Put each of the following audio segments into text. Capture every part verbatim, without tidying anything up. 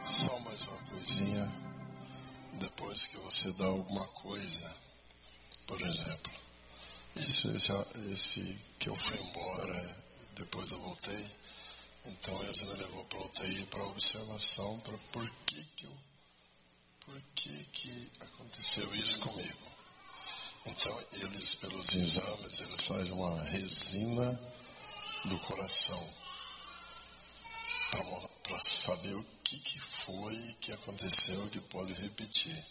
Só mais uma coisinha. Depois que você dá alguma coisa, por exemplo, esse, esse, esse que eu fui embora, depois eu voltei, então eles me levou para a U T I para observação, para por que que eu, por que que aconteceu isso comigo. Então eles, pelos exames, eles fazem uma resina do coração para saber o que, que foi que aconteceu que pode repetir.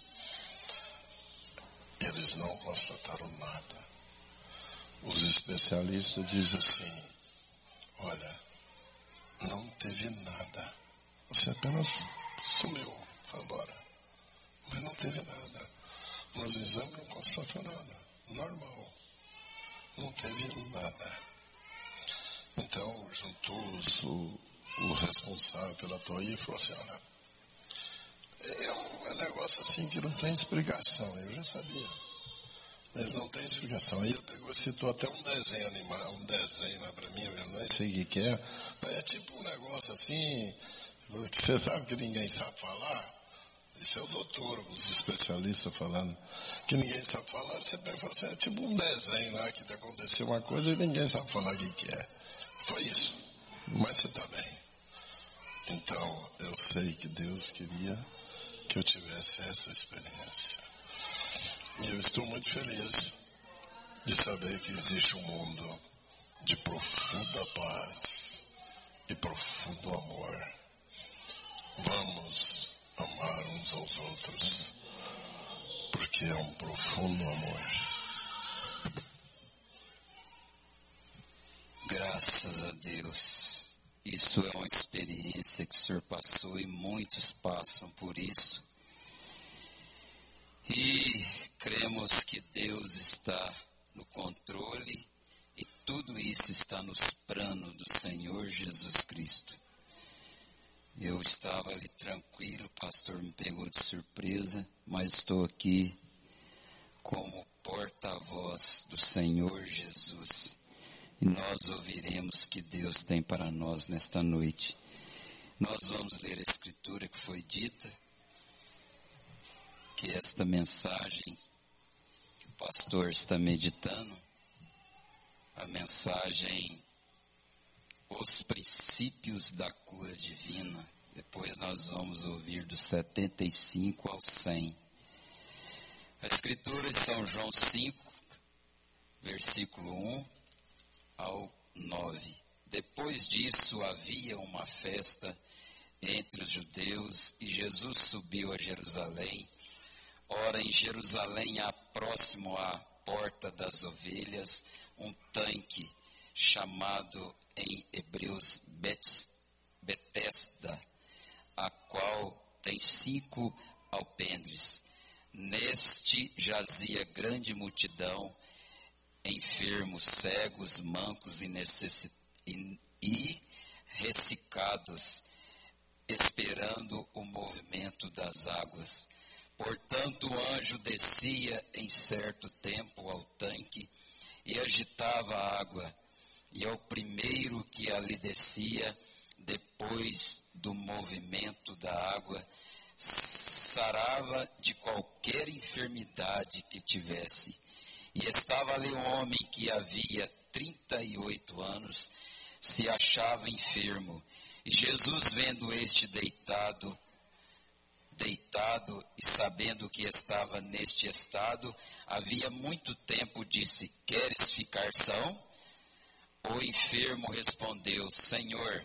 Eles não constataram nada. Os especialistas dizem assim: olha, não teve nada. Você apenas sumiu, foi embora. Mas não teve nada. Nos exames não constatou nada. Normal. Não teve nada. Então, juntou-os o, o responsável pela T O I e falou assim: olha, é um, é um negócio assim que não tem explicação. Eu já sabia. Mas não tem explicação. Aí ele pegou e citou até um desenho animado, um desenho lá pra mim, eu não sei o que, que é. Mas é tipo um negócio assim, que você sabe que ninguém sabe falar. Esse é o doutor, os especialistas falando que ninguém sabe falar. Você pega e fala assim, é tipo um desenho lá que aconteceu uma coisa e ninguém sabe falar o que, que é. Foi isso. Mas você está bem. Então, eu sei que Deus queria que eu tivesse essa experiência. E eu estou muito feliz de saber que existe um mundo de profunda paz e profundo amor. Vamos amar uns aos outros, porque é um profundo amor. Graças a Deus. Isso é uma experiência que o Senhor passou e muitos passam por isso. E cremos que Deus está no controle e tudo isso está nos planos do Senhor Jesus Cristo. Eu estava ali tranquilo, o pastor me pegou de surpresa, mas estou aqui como porta-voz do Senhor Jesus. E nós ouviremos o que Deus tem para nós nesta noite. Nós vamos ler a escritura que foi dita, que esta mensagem que o pastor está meditando, a mensagem Os Princípios da Cura Divina. Depois nós vamos ouvir do setenta e cinco ao cem. A escritura de São João cinco, versículo um ao nove. Depois disso havia uma festa entre os judeus e Jesus subiu a Jerusalém. Ora, em Jerusalém há próximo à porta das ovelhas um tanque chamado em hebreus Betesda, a qual tem cinco alpendres. Neste jazia grande multidão, enfermos, cegos, mancos e, necessit... e ressecados, esperando o movimento das águas. Portanto, o anjo descia em certo tempo ao tanque e agitava a água, e ao primeiro que ali descia, depois do movimento da água, sarava de qualquer enfermidade que tivesse. E estava ali um homem que havia trinta e oito anos, se achava enfermo. E Jesus, vendo este deitado, deitado e sabendo que estava neste estado, havia muito tempo, disse: queres ficar são? O enfermo respondeu: Senhor,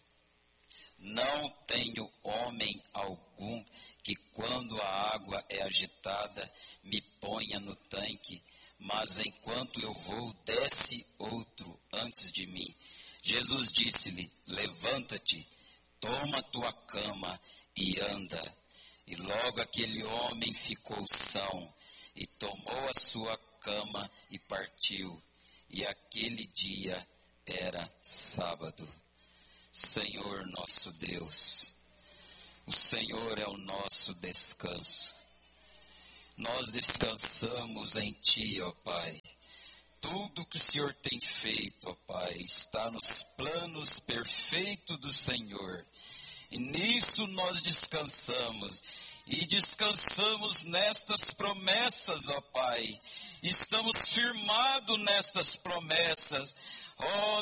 não tenho homem algum que, quando a água é agitada, me ponha no tanque, mas enquanto eu vou, desce outro antes de mim. Jesus disse-lhe: levanta-te, toma tua cama e anda. E logo aquele homem ficou são, e tomou a sua cama e partiu. E aquele dia era sábado. Senhor nosso Deus, o Senhor é o nosso descanso. Nós descansamos em Ti, ó Pai. Tudo que o Senhor tem feito, ó Pai, está nos planos perfeitos do Senhor. E nisso nós descansamos. E descansamos nestas promessas, ó Pai. Estamos firmados nestas promessas. Ó